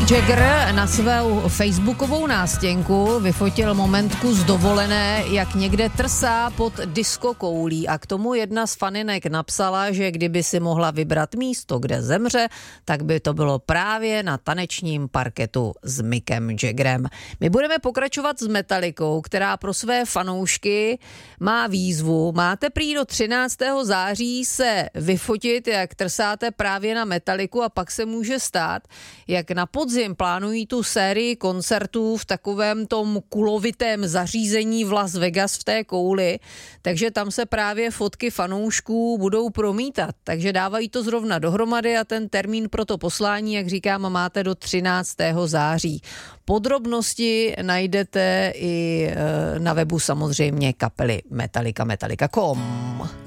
Jagger na svou facebookovou nástěnku vyfotil momentku z dovolené, jak někde trsá pod diskokoulí a k tomu jedna z faninek napsala, že kdyby si mohla vybrat místo, kde zemře, tak by to bylo právě na tanečním parketu s Mickem Jaggerem. My budeme pokračovat s Metallicou, která pro své fanoušky má výzvu. Máte prý do 13. září se vyfotit, jak trsáte právě na Metalliku a pak se může stát, jak na podzim plánují tu sérii koncertů v takovém tom kulovitém zařízení v Las Vegas v té kouli, takže tam se právě fotky fanoušků budou promítat, takže dávají to zrovna dohromady a ten termín pro to poslání, jak říkám, máte do 13. září. Podrobnosti najdete i na webu samozřejmě kapely Metallica, metallica.com.